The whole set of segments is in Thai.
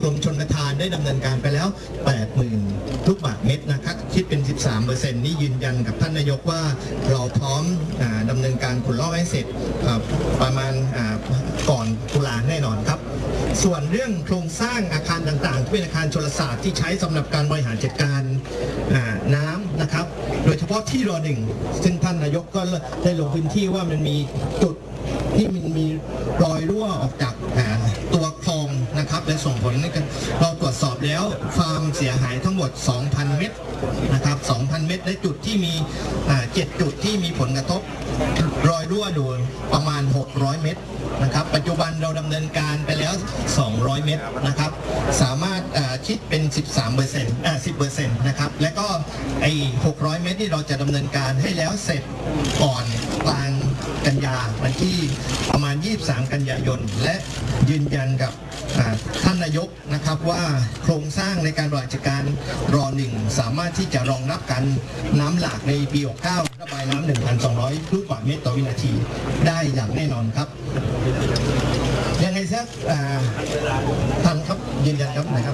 กรมชลประทานได้ดำเนินการไปแล้ว 80,000 ลูกบาศก์เมตรนะครับคิดเป็น 13% นี่ยืนยันกับท่านนายกว่าเราพร้อมดำเนินการขุดลอกให้เสร็จประมาณก่อนตุลาแน่นอนครับส่วนเรื่องโครงสร้างอาคารต่างๆที่เป็นอาคารชลศาสตร์ที่ใช้สำหรับการบริหารจัดการน้ำนะครับโดยเฉพาะที่ร.1ซึ่งท่านนายกก็ได้ลงพื้นที่ว่ามันมีจุดที่มันมีรอยรั่วออกจากตัวคลองนะครับและส่งผลในการเราตรวจสอบแล้วความเสียหายทั้งหมด 2,000 เมตรนะครับ 2,000 เมตรและจุดที่มี7 จุดที่มีผลกระทบรอยรั่วดูประมาณ 600 เมตรนะครับปัจจุบันเราดำเนินการไปแล้ว 200 เมตรนะครับสามารถคิดเป็น 10% นะครับและก็ไอ้600 เมตรที่เราจะดำเนินการให้แล้วเสร็จก่อนกลางกันยาวันที่ประมาณ 23 กันยายนและยืนยันกับท่านนายกนะครับว่าโครงสร้างในการบริหารจัดการร.1สามารถที่จะรองรับการน้ำหลากในปี 69 ระบายน้ำ 1,200 ลูกบาศก์เมตรต่อวินาทีได้อย่างแน่นอนครับยังไงซะท่านครับยืนยันครับนะครับ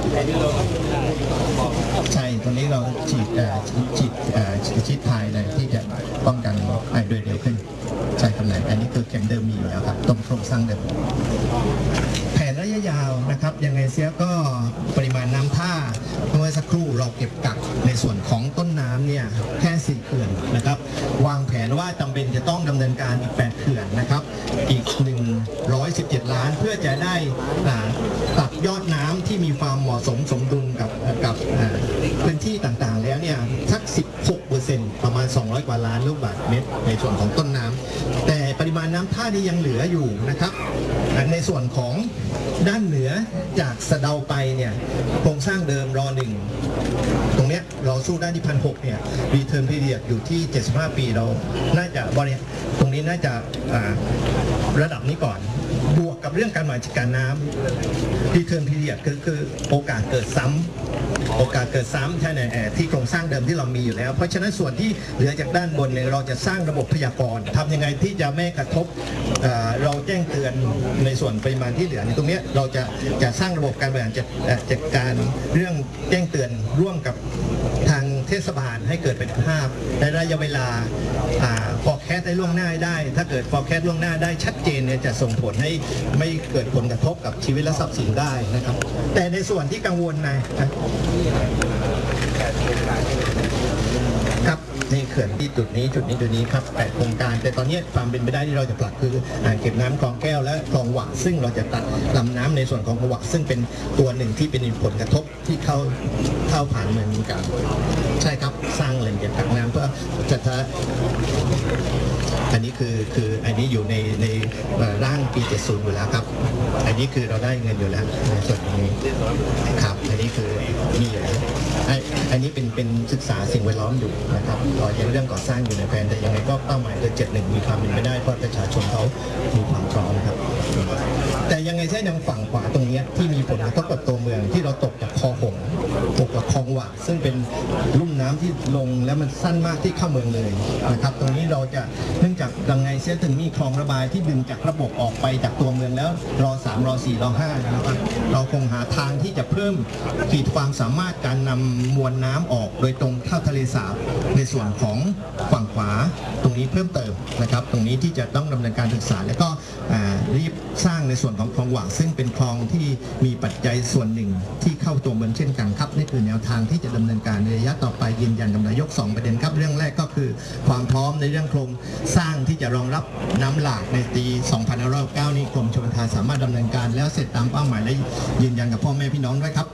ใช่ตอนนี้เราฉีดทายเลยที่จะป้องกันโดยเร็วขึ้นใช่ครับไหนอันนี้คือเข็มเดิมมีแล้วครับตรงโครงสร้างเดิมแผนระยะยาวนะครับยังไงเสียก็ปริมาณน้ำท่าเมื่อสักครู่เราเก็บกักในส่วนของต้นน้ำเนี่ยแค่4 เขื่อนนะครับวางแผนว่าจำเป็นจะต้องดำเนินการอีก8 เขื่อนนะครับอีก117 ล้านเพื่อจะได้ตัดยอดน้ำที่มีความเหมาะสมสมดุลกับพื้นที่ต่างๆแล้วเนี่ยสัก 16% ประมาณ200 กว่าล้านลูกบาศก์เมตรในส่วนของต้นน้ำแต่ปริมาณน้ำท่าที่ยังเหลืออยู่นะครับในส่วนของด้านเหนือจากสะเดาไปเนี่ยโครงสร้างเดิมร.1ตรงเนี้ยเราสู้ด้านที่ 1,600 เนี่ยรีเทิร์นพีเรียดอยู่ที่75 ปีเราน่าจะตรงนี้น่าจะระดับนี้ก่อนบวกกับเรื่องการบริหารจัดการน้ำรีเทิร์นพีเรียดคือโอกาสเกิดซ้ำใช่ไหมที่โครงสร้างเดิมที่เรามีอยู่แล้วเพราะฉะนั้นส่วนที่เหลือจากด้านบนเนี่ยเราจะสร้างระบบพยากรณ์ทำยังไงที่จะไม่กระทบเราแจ้งเตือนในส่วนปริมาณที่เหลือในตรงนี้เราจะสร้างระบบการบริหารจัดการเรื่องแจ้งเตือนร่วมกับทางเทศบาลให้เกิดประสิทธิภาพในระยะเวลาforecast ได้ล่วงหน้าได้ถ้าเกิด forecast ล่วงหน้าได้ชัดเจนเนี่ยจะส่งผลให้ไม่เกิดผลกระทบกับชีวิตและทรัพย์สินได้นะครับแต่ในส่วนที่กังวลนะครับนี่เขื่อนที่จุดนี้ครับ8 โครงการแต่ตอนนี้ความเป็นไปได้ที่เราจะผลักคืออ่างเก็บน้ำคลองแก้วและคลองหวะซึ่งเราจะตัดลำน้ำในส่วนของคลองหวะซึ่งเป็นตัวหนึ่งที่เป็นผลกระทบที่เข้าผ่านเมืองกันใช่ครับสร้างแหล่งเก็บกักน้ำเพื่อจะอันนี้คืออันนี้อยู่ในร่างปี 70 อยู่แล้วครับอันนี้คือเราได้เงินอยู่แล้วในส่วนนี้ครับอันนี้คือมีอยู่แล้วอันนี้เป็นศึกษาสิ่งแวดล้อมอยู่นะครับยังเรื่องก่อสร้างอยู่ในแผนแต่ยังไงก็เป้าหมายคือ71มีความเป็นไปได้เพราะประชาชนเขามีความพร้อมครับแต่ยังไงใช่ยังฝั่งขวาตรงนี้ที่มีผลกระทบกับตัวเมืองที่เราตกจากคลองหงตกจากคลองหวะซึ่งเป็นลุ่มน้ำที่ลงแล้วมันสั้นมากที่เข้าเมืองเลยนะครับตรงนี้เราจะเนื่องจากยังไงเสียถึงมีคลองระบายที่ดึงจากระบบออกไปจากตัวเมืองแล้วร.3 ร.4 ร.5 นะครับเราคงหาทางที่จะเพิ่มขีดความสามารถการนำมวลน้ำออกโดยตรงเข้าทะเลสาบในส่วนของฝั่งขวาตรงนี้เพิ่มเติมนะครับตรงนี้ที่จะต้องดำเนินการศึกษาแล้วก็รีบสร้างในส่วนของคลองหวะซึ่งเป็นคลองที่มีปัจจัยส่วนหนึ่งที่เข้าตัวเมืองเช่นกันครับนี่คือแนวทางที่จะดำเนินการในระยะต่อไปยืนยันกับนายก2 ประเด็นครับเรื่องแรกก็คือความพร้อมในเรื่องโครงสร้างที่จะรองรับน้ำหลากในปี 2509 นี้กรมชลประทานสามารถดำเนินการแล้วเสร็จตามเป้าหมายและยืนยันกับพ่อแม่พี่น้องด้วยครับ